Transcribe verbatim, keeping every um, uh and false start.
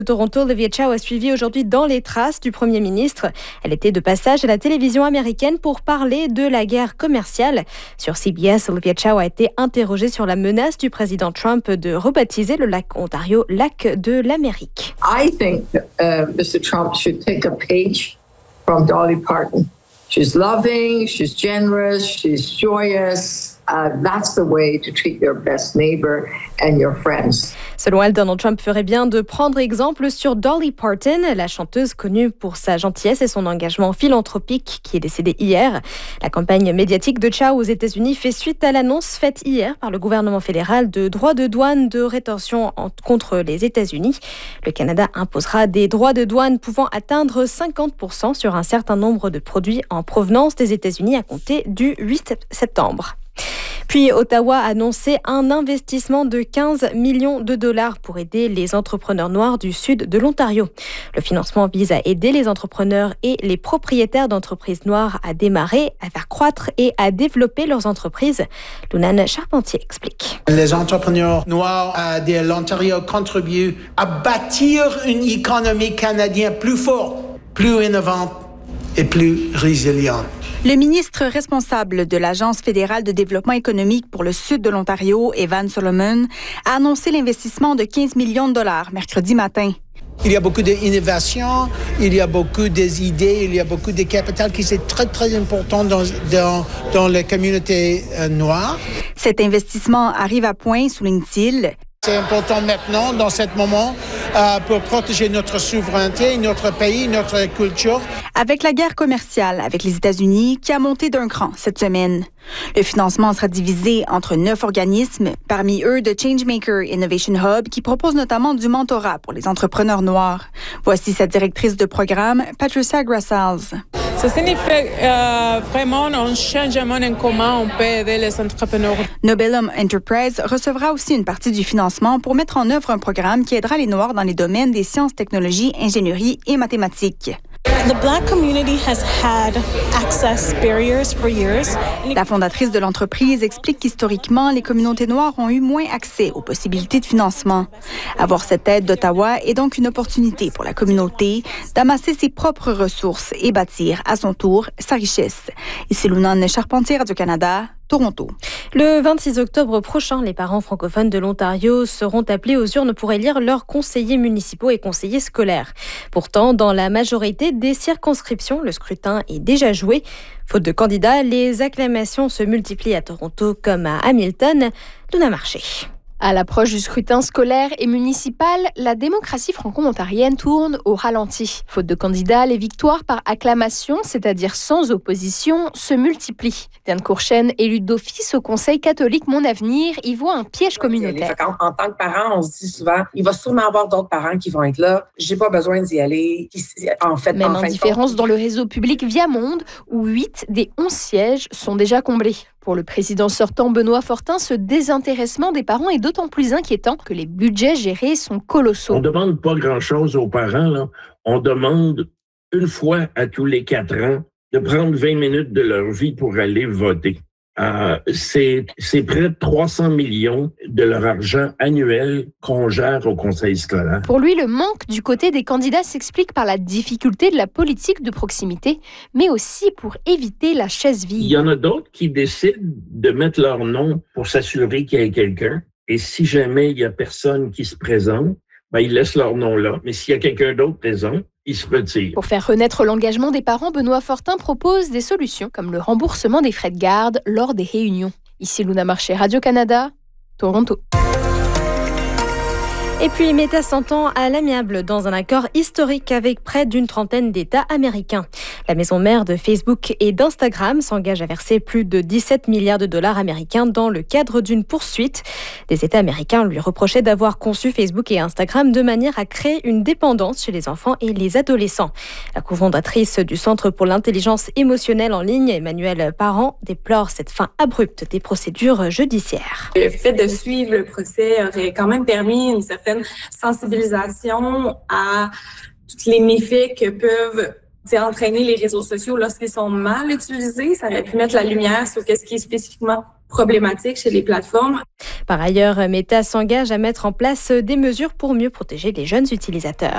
Toronto, Olivia Chow a suivi aujourd'hui dans les traces du Premier ministre. Elle était de passage à la télévision américaine pour parler de la guerre commerciale. Sur C B S, Olivia Chow a été interrogée sur la menace du président Trump de rebaptiser le lac Ontario lac de l'Amérique. I think uh, Mister Trump should take a page from Dolly Parton. She's loving, she's generous, she's joyous. Uh, that's the way to treat your best neighbor and your friends. Selon elle, Donald Trump ferait bien de prendre exemple sur Dolly Parton, la chanteuse connue pour sa gentillesse et son engagement philanthropique qui est décédée hier. La campagne médiatique de Chow aux États-Unis fait suite à l'annonce faite hier par le gouvernement fédéral de droits de douane de rétention contre les États-Unis. Le Canada imposera des droits de douane pouvant atteindre cinquante pour cent sur un certain nombre de produits en provenance des États-Unis à compter du huit septembre. Puis Ottawa a annoncé un investissement de quinze millions de dollars pour aider les entrepreneurs noirs du sud de l'Ontario. Le financement vise à aider les entrepreneurs et les propriétaires d'entreprises noires à démarrer, à faire croître et à développer leurs entreprises. Lunane Charpentier explique. Les entrepreneurs noirs de l'Ontario contribuent à bâtir une économie canadienne plus forte, plus innovante et plus résiliente. Le ministre responsable de l'Agence fédérale de développement économique pour le sud de l'Ontario, Evan Solomon, a annoncé l'investissement de quinze millions de dollars mercredi matin. Il y a beaucoup d'innovations, il y a beaucoup d'idées, il y a beaucoup de capital qui c'est très, très important dans, dans, dans la communauté euh, noire. Cet investissement arrive à point, souligne-t-il. C'est important maintenant, dans ce moment, euh, pour protéger notre souveraineté, notre pays, notre culture. Avec la guerre commerciale avec les États-Unis qui a monté d'un cran cette semaine. Le financement sera divisé entre neuf organismes, parmi eux The Changemaker Innovation Hub, qui propose notamment du mentorat pour les entrepreneurs noirs. Voici sa directrice de programme, Patricia Grassals. Ça signifie euh, vraiment un changement en comment on peut aider les entrepreneurs. Nobelum Enterprise recevra aussi une partie du financement pour mettre en œuvre un programme qui aidera les Noirs dans les domaines des sciences, technologies, ingénierie et mathématiques. The Black community has had access barriers for years. La fondatrice de l'entreprise explique qu'historiquement, les communautés noires ont eu moins accès aux possibilités de financement. Avoir cette aide d'Ottawa est donc une opportunité pour la communauté d'amasser ses propres ressources et bâtir à son tour sa richesse. Ici Lunane Charpentier, Radio-Canada, Toronto. Le vingt-six octobre prochain, les parents francophones de l'Ontario seront appelés aux urnes pour élire leurs conseillers municipaux et conseillers scolaires. Pourtant, dans la majorité des circonscriptions, le scrutin est déjà joué. Faute de candidats, les acclamations se multiplient à Toronto comme à Hamilton. Luna Marché. À l'approche du scrutin scolaire et municipal, la démocratie franco-ontarienne tourne au ralenti. Faute de candidats, les victoires par acclamation, c'est-à-dire sans opposition, se multiplient. Diane Courchaine, élue d'office au Conseil catholique Mon Avenir, y voit un piège communautaire. En, en tant que parent, on se dit souvent, il va sûrement avoir d'autres parents qui vont être là. J'ai pas besoin d'y aller. En fait, Même en indifférence fait, dans le réseau public Viamonde, où huit des onze sièges sont déjà comblés. Pour le président sortant Benoît Fortin, ce désintéressement des parents est d'autant plus inquiétant que les budgets gérés sont colossaux. On ne demande pas grand-chose aux parents, là. On demande une fois à tous les quatre ans de prendre vingt minutes de leur vie pour aller voter. Euh, c'est, c'est près de trois cents millions de leur argent annuel qu'on gère au conseil scolaire. Pour lui, le manque du côté des candidats s'explique par la difficulté de la politique de proximité, mais aussi pour éviter la chaise vide. Il y en a d'autres qui décident de mettre leur nom pour s'assurer qu'il y ait quelqu'un. Et si jamais il y a personne qui se présente, ben, ils laissent leur nom là. Mais s'il y a quelqu'un d'autre présent, ils se retirent. Pour faire renaître l'engagement des parents, Benoît Fortin propose des solutions comme le remboursement des frais de garde lors des réunions. Ici Luna Marché, Radio-Canada, Toronto. Et puis Meta s'entend à l'amiable dans un accord historique avec près d'une trentaine d'États américains. La maison mère de Facebook et d'Instagram s'engage à verser plus de dix-sept milliards de dollars américains dans le cadre d'une poursuite. Des États américains lui reprochaient d'avoir conçu Facebook et Instagram de manière à créer une dépendance chez les enfants et les adolescents. La cofondatrice du Centre pour l'intelligence émotionnelle en ligne, Emmanuelle Parent, déplore cette fin abrupte des procédures judiciaires. Le fait de suivre le procès aurait quand même permis une certaine sensibilisation à tous les méfaits que peuvent entraîner les réseaux sociaux lorsqu'ils sont mal utilisés. Ça aurait pu mettre la lumière sur ce qui est spécifiquement problématique chez les plateformes. Par ailleurs, Meta s'engage à mettre en place des mesures pour mieux protéger les jeunes utilisateurs.